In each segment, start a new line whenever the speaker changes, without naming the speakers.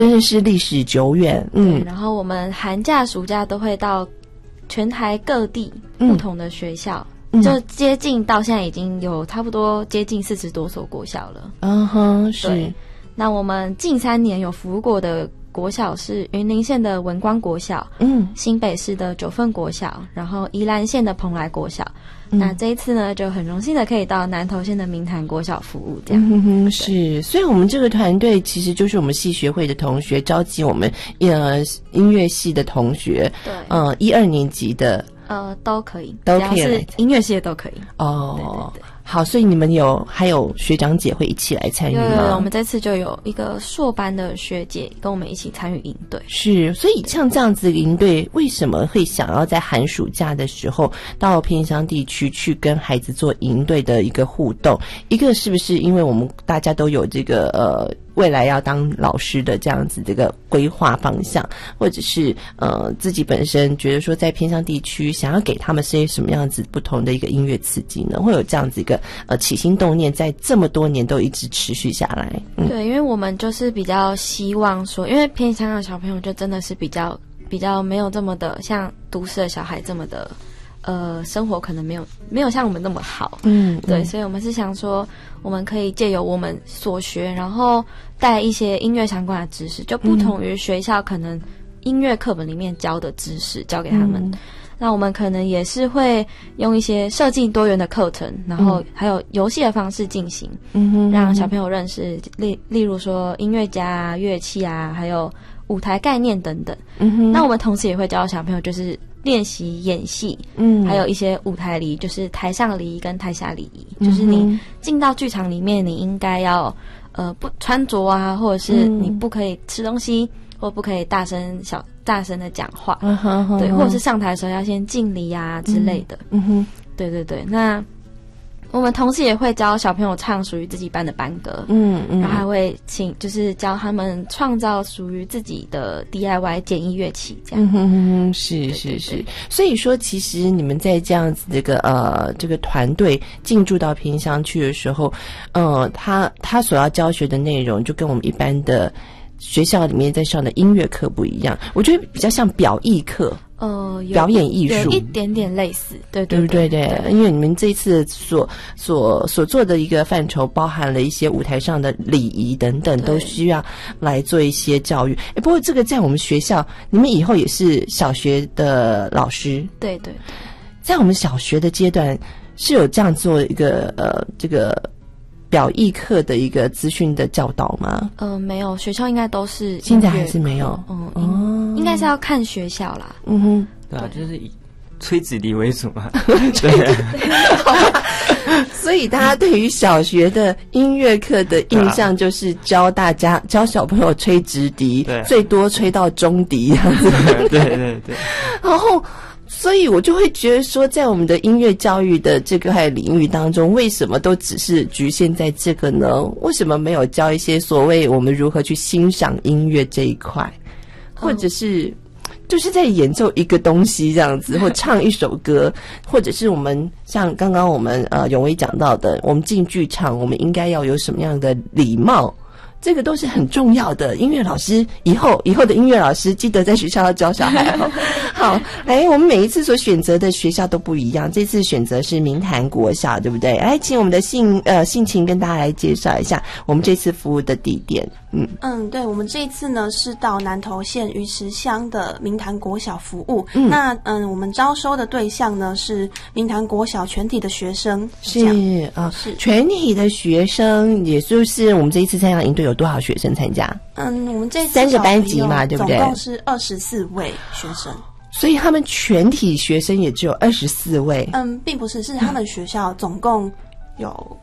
真的是历史久远。
对，然后我们寒假暑假都会到全台各地不同的学校，就接近到现在已经有差不多接近40多所国小了。
嗯哼，是。
那我们近3年有服务过的国小是云林县的文光国小，新北市的九份国小，然后宜兰县的蓬莱国小。那这一次呢，就很荣幸的可以到南投县的明潭国小服务，这样。
是，所以我们这个团队其实就是我们系学会的同学召集我们音乐系的同学，
对
，12年级的
都可以，
都可以，
只要是音乐系的都可以。
哦，
对对对。
好，所以你们还有学长姐会一起来参与吗？
有，我们这次就有一个硕班的学姐跟我们一起参与营队。
是，所以像这样子的营队，为什么会想要在寒暑假的时候到偏乡地区去跟孩子做营队的一个互动？一个是不是因为我们大家都有这个未来要当老师的这样子这个规划方向，或者是自己本身觉得说在偏乡地区想要给他们些什么样子不同的一个音乐刺激呢？会有这样子一个起心动念，在这么多年都一直持续下来。
对，因为我们就是比较希望说，因为偏乡的小朋友就真的是比较没有这么的像都市的小孩这么的生活可能没有像我们那么好。对，所以我们是想说我们可以借由我们所学，然后带一些音乐相关的知识，就不同于学校可能音乐课本里面教的知识教给他们。那我们可能也是会用一些设计多元的课程，然后还有游戏的方式进行，让小朋友认识例如说音乐家啊、乐器啊，还有舞台概念等等。那我们同时也会教小朋友就是练习演戏，还有一些舞台礼仪，就是台上礼仪跟台下礼仪，就是你进到剧场里面，你应该要不穿着啊，或者是你不可以吃东西，或不可以大声的讲话，对，或者是上台的时候要先敬礼啊之类的。对对对。那我们同时也会教小朋友唱属于自己班的班歌，然后还会就是教他们创造属于自己的 DIY 简易乐器，这样。
是是是。所以说，其实你们在这样子这个团队进驻到偏乡去的时候，他所要教学的内容就跟我们一般的学校里面在上的音乐课不一样，我觉得比较像表艺课。表演艺术
有一点点类似，对
对对对，因为你们这一次所做的一个范畴，包含了一些舞台上的礼仪等等，都需要来做一些教育。不过这个在我们学校，你们以后也是小学的老师，
对对，
在我们小学的阶段是有这样做一个这个表艺课的一个资讯的教导吗？
没有，学校应该都是
现在还是没有。
应该是要看学校啦。
对啊，就是以吹纸笛为主嘛。
对。所以大家对于小学的音乐课的印象就是教小朋友吹直笛，最多吹到中笛这样子。
对对对。
然后所以我就会觉得说，在我们的音乐教育的这个领域当中，为什么都只是局限在这个呢？为什么没有教一些所谓我们如何去欣赏音乐这一块，或者是就是在演奏一个东西这样子，或唱一首歌，或者是我们像刚刚我们永威讲到的，我们进剧场我们应该要有什么样的礼貌，这个都是很重要的。音乐老师以后的音乐老师记得在学校要教小孩哦。好，来，我们每一次所选择的学校都不一样，这次选择是明潭国小，对不对？来，请我们的信晴跟大家来介绍一下我们这次服务的地点。
对，我们这一次呢是到南投县鱼池乡的明潭国小服务。那我们招收的对象呢是明潭国小全体的学生。是
全体的学生，也就是我们这一次参加营队有多少学生参加？
我们这次
3个班级嘛，对不对？
总共是24位学生。
所以他们全体学生也只有24位。
并不是，是他们学校总共有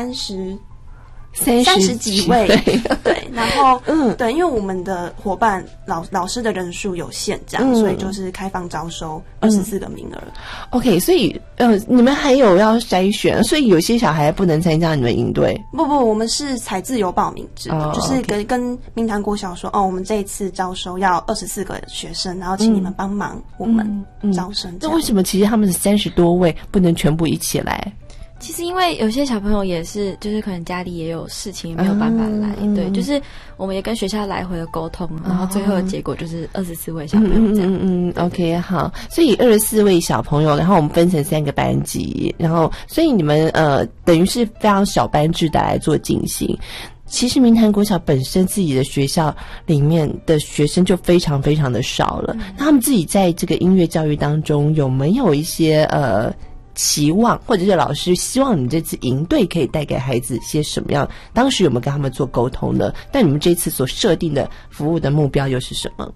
30几位。对，然后对，因为我们的伙伴老师的人数有限，这样，所以就是开放招收24个名额。
OK， 所以你们还有要筛选，所以有些小孩不能参加你们营队。
不，我们是采自由报名制的，就是跟明潭国小说，我们这一次招收要24个学生，然后请你们帮忙我们招生。
那为什么其实他们是30多位不能全部一起来？
其实因为有些小朋友也是，就是可能家里也有事情，没有办法来，对，就是我们也跟学校来回的沟通，然后最后的结果就是24位小朋友这样。
OK， 好，所以24位小朋友，然后我们分成3个班级，然后所以你们等于是非常小班制的来做进行。其实明潭国小本身自己的学校里面的学生就非常非常的少了，那他们自己在这个音乐教育当中有没有一些期望，或者是老师希望你们这次营队可以带给孩子些什么样？当时有没有跟他们做沟通呢？但你们这次所设定的服务的目标又是什么？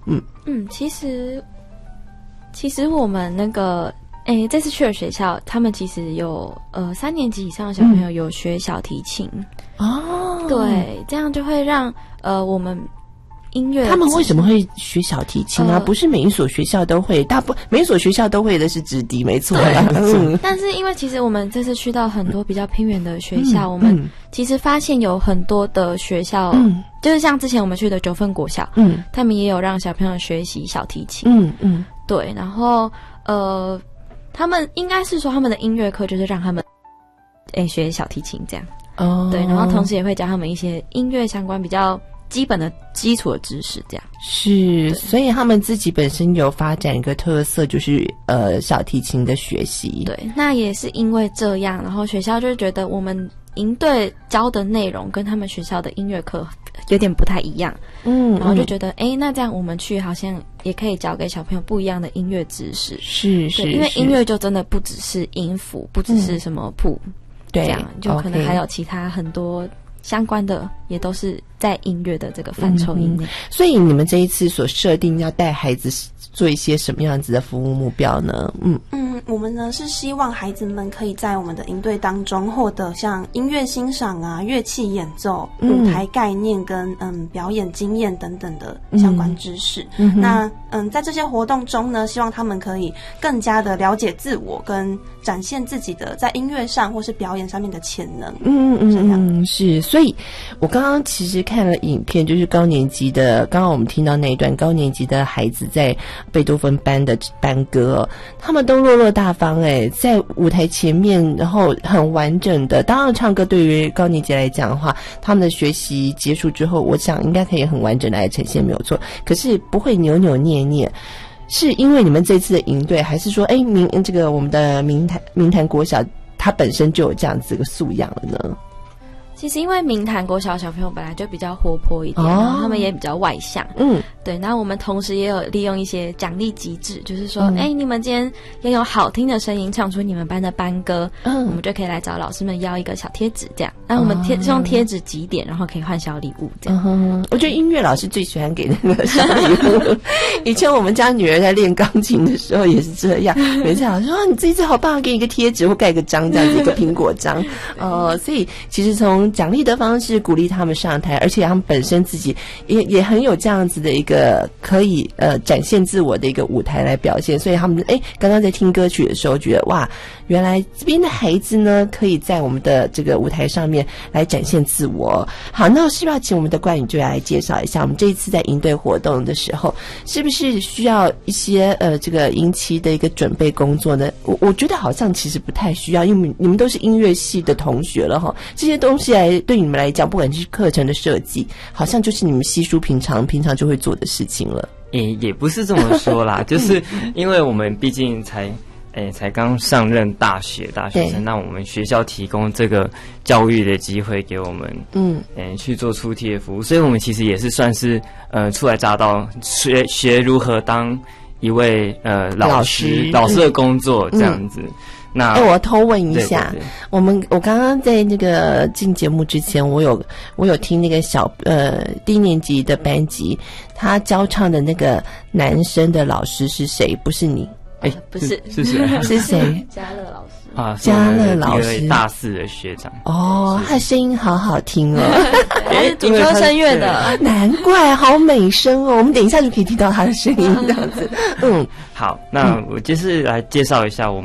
其实我们那个这次去了学校，他们其实有3年级以上的小朋友有学小提琴哦，对，这样就会让我们音乐
他们为什么会学小提琴啊？不是每一所学校都会，每一所学校都会的是直笛，没错啦。
但是因为其实我们这次去到很多比较偏远的学校，我们其实发现有很多的学校，就是像之前我们去的9份国小，他们也有让小朋友学习小提琴，对，然后他们应该是说他们的音乐课就是让他们学小提琴这样，对，然后同时也会教他们一些音乐相关比较基本的基础的知识，这样
是，所以他们自己本身有发展一个特色，就是小提琴的学习。
对，那也是因为这样，然后学校就觉得我们营队教的内容跟他们学校的音乐课有点不太一样，然后就觉得那这样我们去好像也可以教给小朋友不一样的音乐知识。
是，
因为音乐就真的不只是音符，不只是什么谱，
对，
这样就可能还有其他很多相关的也都是在音乐的这个范畴以内。
所以你们这一次所设定要带孩子做一些什么样子的服务目标呢？
我们呢是希望孩子们可以在我们的营队当中获得像音乐欣赏啊、乐器演奏、舞台概念跟表演经验等等的相关知识。那在这些活动中呢，希望他们可以更加的了解自我，跟展现自己的在音乐上或是表演上面的潜能。这样
是。所以我刚刚其实看了影片，就是高年级的，刚刚我们听到那一段高年级的孩子在贝多芬班的班歌，他们都落落大方在舞台前面，然后很完整的。当然唱歌对于高年级来讲的话，他们的学习结束之后，我想应该可以很完整的来呈现，没有错。可是不会扭扭捏捏，是因为你们这次的营队，还是说这个我们的明潭国小它本身就有这样子的素养了呢？
其实因为明潭国小小朋友本来就比较活泼一点，然后他们也比较外向，对。那我们同时也有利用一些奖励机制，就是说，你们今天要有好听的声音唱出你们班的班歌，我们就可以来找老师们要一个小贴纸，这样。那我们用贴纸集点，然后可以换小礼物，这样。
我觉得音乐老师最喜欢给那个小礼物。以前我们家女儿在练钢琴的时候也是这样，每次老师说你这一次好棒，给你一个贴纸或盖个章，这样子一个苹果章。所以其实从奖励的方式鼓励他们上台，而且他们本身自己也很有这样子的一个可以展现自我的一个舞台来表现。所以他们刚刚在听歌曲的时候觉得哇，原来这边的孩子呢可以在我们的这个舞台上面来展现自我。好，那是不是要请我们的冠宇就来介绍一下我们这一次在营队活动的时候是不是需要一些这个营期的一个准备工作呢？我觉得好像其实不太需要，因为你们都是音乐系的同学了哈，这些东西对你们来讲，不管是课程的设计，好像就是你们稀疏平常就会做的事情了。
也不是这么说啦，就是因为我们毕竟才刚上任大学生，那我们学校提供这个教育的机会给我们，去做出题的服务，所以我们其实也是算是初来乍到，学如何当一位老师的工作这样子。那
我偷问一下，
对，
我刚刚在那个进节目之前，我有听那个低年级的班级，他教唱的那个男生的老师是谁？不是你？
不是，
是谁？
是谁？
嘉乐老师
啊，
嘉乐老师，
大四的学长。
他的声音好好听哦，
他是主科声乐的，
难怪好美声哦。我们等一下就可以听到他的声音，这样子。
好，那我就是来介绍一下我们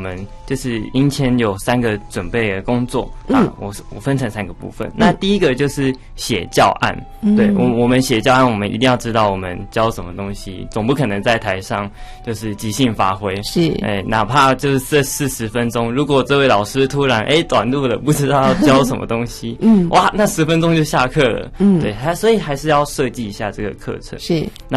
就是英签有3个准备的工作啊，我分成3个部分。那第一个就是写教案，对我们写教案，我们一定要知道我们教什么东西，总不可能在台上就是即兴发挥。
是，
哪怕就是这40分钟，如果这位老师突然短路了，不知道要教什么东西，哇，那10分钟就下课了。对，所以还是要设计一下这个课程。
是。